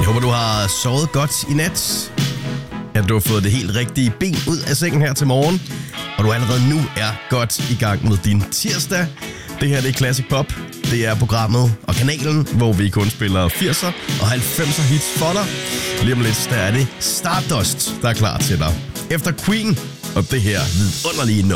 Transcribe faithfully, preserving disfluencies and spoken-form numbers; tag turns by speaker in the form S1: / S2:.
S1: håber, du har sovet godt i nat. At du har fået det helt rigtige ben ud af sengen her til morgen. Og du allerede nu er godt i gang med din tirsdag. Det her det er Classic Pop. Det er programmet og kanalen, hvor vi kun spiller firser og halvfemser hits for dig. Lige om lidt, der er det Stardust, der er klar til dig. Efter Queen og det her vidunderlige nummer.